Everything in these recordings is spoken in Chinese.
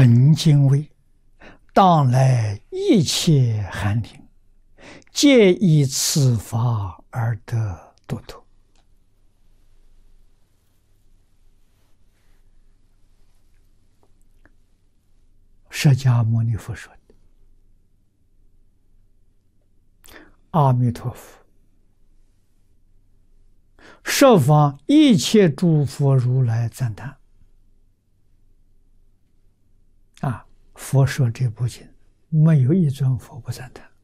本精微，当来一切寒灵，皆以此法而得度脱。释迦牟尼佛说的，阿弥陀佛十方一切诸佛如来赞叹。佛说这部经，没有一尊佛不赞叹。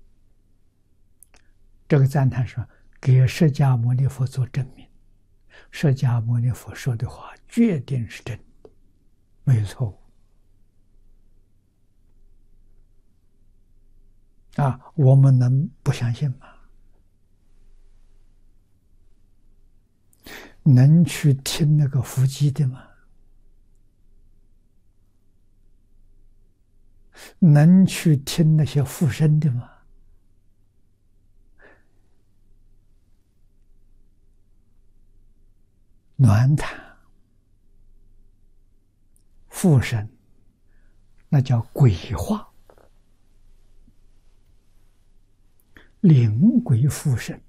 这个赞叹是给释迦牟尼佛做证明，释迦牟尼佛说的话决定是真的，没有错误。我们能不相信吗？能去听那个伏击的吗？能去听那些附身的吗？暖谈、附身，那叫鬼话，灵鬼附身。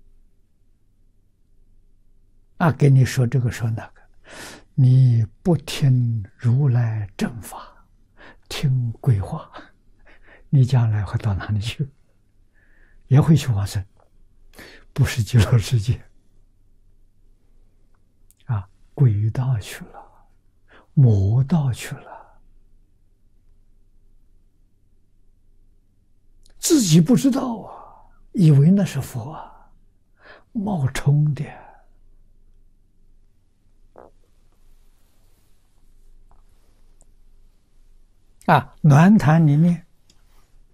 给你说这个说那个，你不听如来正法，听鬼话，你将来会到哪里去？也会去往生，不是极乐世界。鬼道去了，魔道去了，自己不知道以为那是佛冒充的。暖谈里面